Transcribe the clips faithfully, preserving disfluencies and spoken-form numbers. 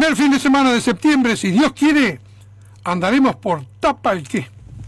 primer fin de semana de septiembre, si Dios quiere, andaremos por Tapalqué.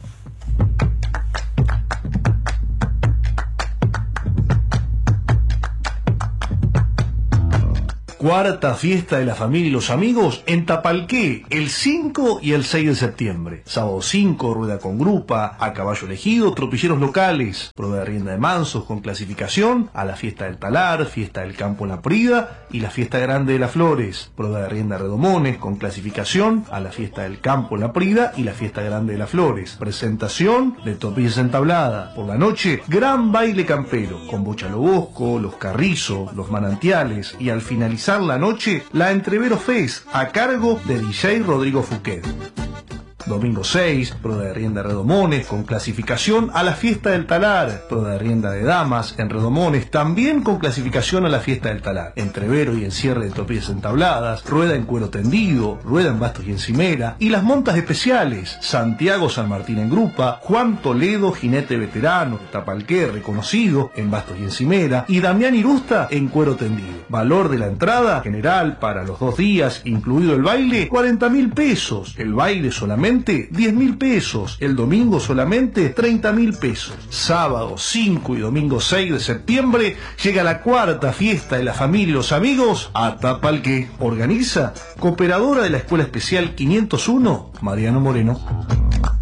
Cuarta fiesta de la familia y los amigos en Tapalqué, el cinco y el seis de septiembre. Sábado cinco, rueda con grupa, a caballo elegido, tropilleros locales, prueba de rienda de mansos con clasificación a la fiesta del Talar, fiesta del Campo La Prida y la fiesta grande de las Flores, prueba de rienda de redomones con clasificación a la fiesta del Campo La Prida y la fiesta grande de las Flores, presentación de tropillas entabladas. Por la noche, gran baile campero, con Bocha lo Bosco, los Carrizos, los Manantiales y al finalizar la noche, la Entrevero Fest a cargo de D J Rodrigo Fouquet. Domingo seis, prueba de rienda de redomones con clasificación a la fiesta del Talar, prueba de rienda de damas en redomones también con clasificación a la fiesta del Talar, entrevero y encierre de tropillas entabladas, rueda en cuero tendido, rueda en bastos y encimera y las montas especiales, Santiago San Martín en grupa, Juan Toledo, jinete veterano, Tapalqué reconocido en bastos y encimera y Damián Irusta en cuero tendido. Valor de la entrada general para los dos días, incluido el baile, cuarenta mil pesos, el baile solamente diez mil pesos, el domingo solamente treinta mil pesos. Sábado cinco y domingo seis de septiembre llega la cuarta fiesta de la familia y los amigos a Tapalqué. Organiza Cooperadora de la Escuela Especial quinientos uno, Mariano Moreno.